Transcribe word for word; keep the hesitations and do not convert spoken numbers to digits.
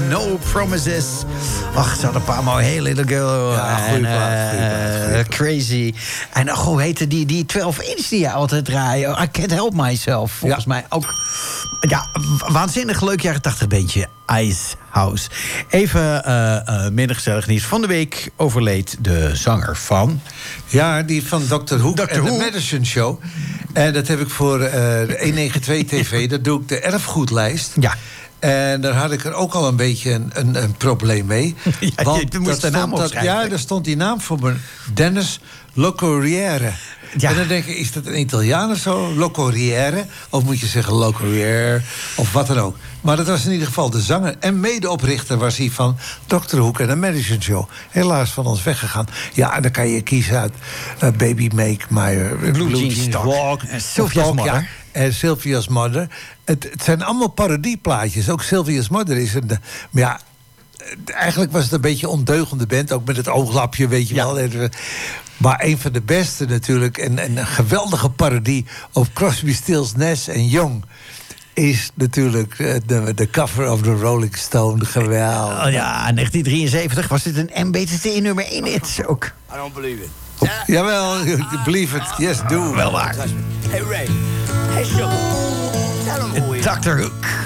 No Promises. Ach, ze hadden een paar mooie Hey Little Girl. Ja, goeie plaat, goeie plaat, goeie plaat. Crazy. En uh, hoe heette die, die twaalf inch die je altijd draaien? I Can't Help Myself. Volgens Ja. mij ook. Ja, waanzinnig leuk jaren tachtig beentje. Ice House. Even uh, uh, minder gezellig nieuws. Van de week overleed de zanger van... Ja, die van dokter Hoek dokter en de Hoek. Madison Show. En dat heb ik voor uh, honderdnegenentwintig T V. Dat doe ik de erfgoedlijst. Ja. En daar had ik er ook al een beetje een, een, een probleem mee. Ja, Want je moest dat de naam stond dat, opschrijven. ja, daar stond die naam voor me. Dennis Locorriere. Ja. En dan denk ik, is dat een Italiaan of zo? Locorriere? Of moet je zeggen Locorriere? Of wat dan ook. Maar dat was in ieder geval de zanger. En medeoprichter was hij van dokter Hoek en de Madison Show. Helaas van ons weggegaan. Ja, en dan kan je kiezen uit uh, Baby Make My uh, Blue, Jeans Jeans Talk. Walk. En Sylvia's Talk, Mother. Ja. En Sylvia's Mother. Het, het zijn allemaal parodieplaatjes. Ook Sylvia's Mother is een... Maar ja, eigenlijk was het een beetje een ondeugende band. Ook met het ooglapje, weet je Ja. wel. Maar een van de beste natuurlijk. En, en een geweldige parodie op Crosby, Stills, Nash en Young... is natuurlijk de, de cover of the Rolling Stone. Geweldig. Oh ja, negentien drieënzeventig was dit een M B T T nummer één hit ook. I don't believe it. Jawel, believe it. Yes, do. Wel waar. Hey Ray. Hey Sugar. Tell him who he is. dokter Hoek.